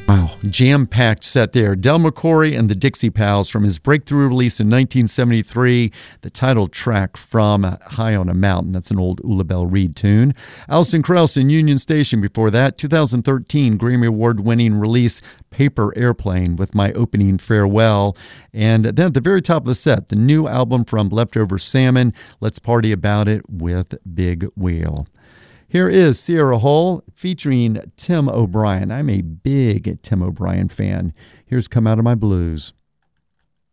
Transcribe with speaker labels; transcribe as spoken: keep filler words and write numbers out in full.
Speaker 1: Wow, jam-packed set there. Del McCoury and the Dixie Pals from his breakthrough release in nineteen seventy-three, the title track from High on a Mountain. That's an old Ula Bell Reed tune. Alison Krauss in Union Station before that. two thousand thirteen Grammy Award-winning release Paper Airplane with My Opening Farewell. And then at the very top of the set, the new album from Leftover Salmon, Let's Party About It with Big Wheel. Here is Sierra Hull featuring Tim O'Brien. I'm a big Tim O'Brien fan. Here's Come Out of My Blues.